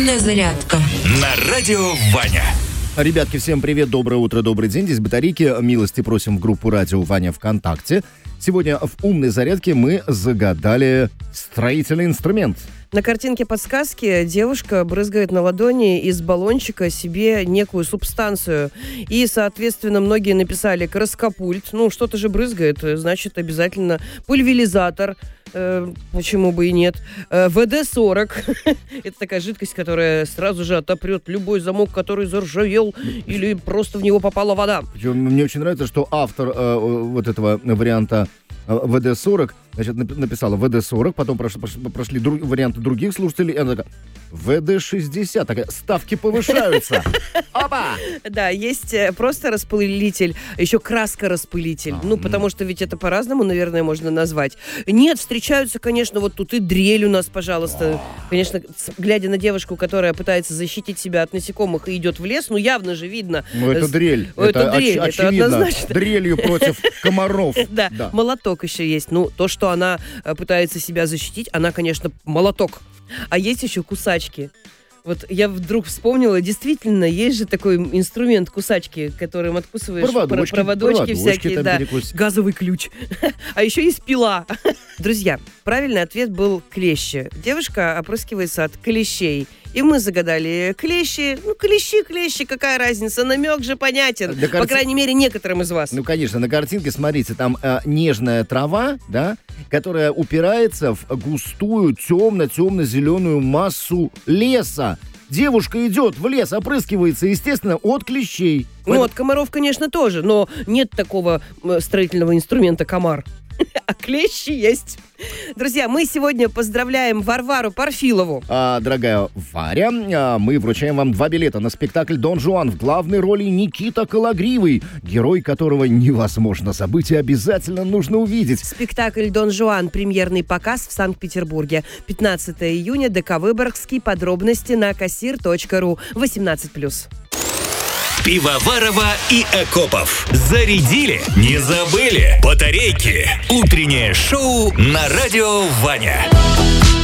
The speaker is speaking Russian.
Умная зарядка на радио Ваня. Ребятки, всем привет, доброе утро, добрый день. Здесь батарейки. Милости просим в группу радио Ваня ВКонтакте. Сегодня в умной зарядке мы загадали строительный инструмент. На картинке подсказки девушка брызгает на ладони из баллончика себе некую субстанцию. И, соответственно, многие написали краскопульт. Ну, что-то же брызгает, значит, обязательно пульверизатор. Почему бы и нет. ВД-40. Это такая жидкость, которая сразу же отопрет любой замок, который заржавел или просто в него попала вода. Мне очень нравится, что автор вот этого варианта ВД-40, значит, написала ВД-40, потом прошли варианты других слушателей, и она такая, ВД-60, такая, ставки повышаются. Опа! Да, есть просто распылитель, еще краска-распылитель. Потому что ведь это по-разному, наверное, можно назвать. Нет, встречаются, конечно, вот тут и дрель у нас, пожалуйста. Конечно, глядя на девушку, которая пытается защитить себя от насекомых и идет в лес, явно же видно. Это дрель. Это дрель, это однозначно. Дрелью против комаров. Да, молоток еще есть. То, что она пытается себя защитить, она, конечно, молоток. А есть еще кусачки. Вот я вдруг вспомнила, действительно, есть же такой инструмент кусачки, которым откусываешь проводочки всякие, да, газовый ключ. А еще есть пила. Друзья, правильный ответ был клещи. Девушка опрыскивается от клещей. И мы загадали клещи. Клещи, какая разница? Намек же понятен. По крайней мере, некоторым из вас. Конечно, на картинке, смотрите, там нежная трава, да, которая упирается в густую, темно-зеленую массу леса. Девушка идет в лес, опрыскивается, естественно, от клещей. От комаров, конечно, тоже, но нет такого строительного инструмента комар. А клещи есть. Друзья, мы сегодня поздравляем Варвару Парфилову. Дорогая Варя, мы вручаем вам 2 билета на спектакль «Дон Жуан». В главной роли Никита Кологривый, герой которого невозможно забыть и обязательно нужно увидеть. Спектакль «Дон Жуан». Премьерный показ в Санкт-Петербурге. 15 июня, ДК Выборгский. Подробности на kassir.ru. 18+. Пивоварова и Акопов. Зарядили? Не забыли? Батарейки. Утреннее шоу на радио Ваня.